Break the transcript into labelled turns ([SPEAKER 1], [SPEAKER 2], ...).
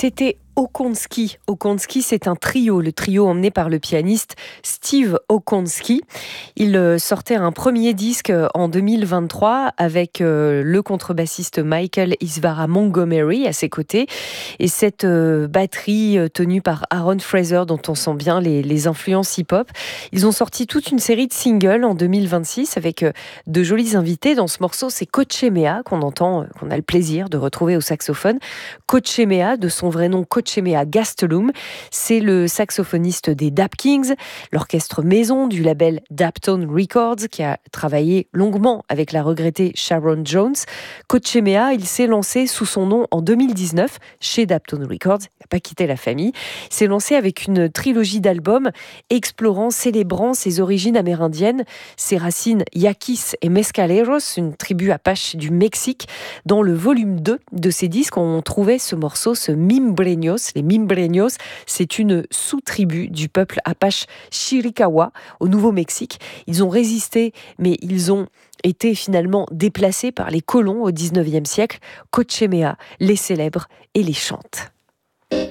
[SPEAKER 1] C'était Okonski. Okonski, c'est un trio, le trio emmené par le pianiste Steve Okonski. Il sortait un premier disque en 2023 avec le contrebassiste Michael Isvara Montgomery à ses côtés. Et cette batterie tenue par Aaron Fraser, dont on sent bien les influences hip-hop. Ils ont sorti toute une série de singles en 2026 avec de jolis invités. Dans ce morceau, c'est Coachemea qu'on entend, qu'on a le plaisir de retrouver au saxophone. Coachemea, de son vrai nom Coachemea Gastelum, c'est le saxophoniste des Dap Kings, l'orchestre maison du label Daptone Records, qui a travaillé longuement avec la regrettée Sharon Jones. Coachemea, il s'est lancé sous son nom en 2019 chez Daptone Records. Il n'a pas quitté la famille. Il s'est lancé avec une trilogie d'albums explorant, célébrant ses origines amérindiennes, ses racines yaquis et mescaleros, une tribu apache du Mexique. Dans le volume 2 de ces disques, on trouvait ce morceau, ce Mimbreños. Les Mimbreños, c'est une sous-tribu du peuple apache Chiricahua au Nouveau-Mexique. Ils ont résisté, mais ils ont été finalement déplacés par les colons au 19e siècle. Coachemea les célèbre et les chante.